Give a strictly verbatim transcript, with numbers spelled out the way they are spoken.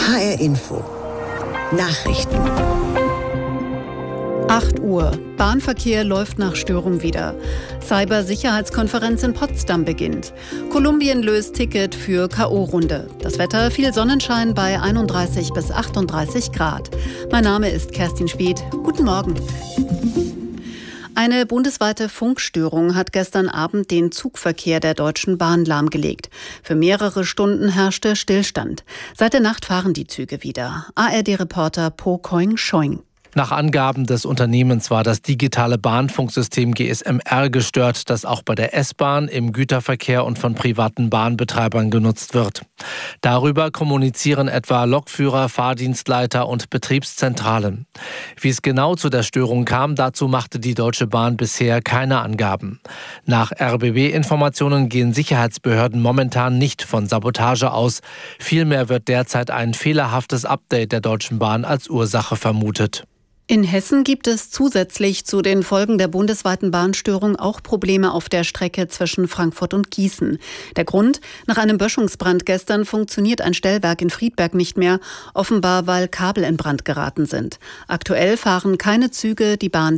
H R Info Nachrichten. acht Uhr. Bahnverkehr läuft nach Störung wieder. Cybersicherheitskonferenz in Potsdam beginnt. Kolumbien löst Ticket für K O-Runde. Das Wetter, viel Sonnenschein bei einunddreißig bis achtunddreißig Grad. Mein Name ist Kerstin Speth. Guten Morgen. Eine bundesweite Funkstörung hat gestern Abend den Zugverkehr der Deutschen Bahn lahmgelegt. Für mehrere Stunden herrschte Stillstand. Seit der Nacht fahren die Züge wieder. A R D-Reporter Po Koing-Schoing. Nach Angaben des Unternehmens war das digitale Bahnfunksystem G S M R gestört, das auch bei der S-Bahn, im Güterverkehr und von privaten Bahnbetreibern genutzt wird. Darüber kommunizieren etwa Lokführer, Fahrdienstleiter und Betriebszentralen. Wie es genau zu der Störung kam, dazu machte die Deutsche Bahn bisher keine Angaben. Nach R B B-Informationen gehen Sicherheitsbehörden momentan nicht von Sabotage aus. Vielmehr wird derzeit ein fehlerhaftes Update der Deutschen Bahn als Ursache vermutet. In Hessen gibt es zusätzlich zu den Folgen der bundesweiten Bahnstörung auch Probleme auf der Strecke zwischen Frankfurt und Gießen. Der Grund? Nach einem Böschungsbrand gestern funktioniert ein Stellwerk in Friedberg nicht mehr, offenbar weil Kabel in Brand geraten sind. Aktuell fahren keine Züge die Bahn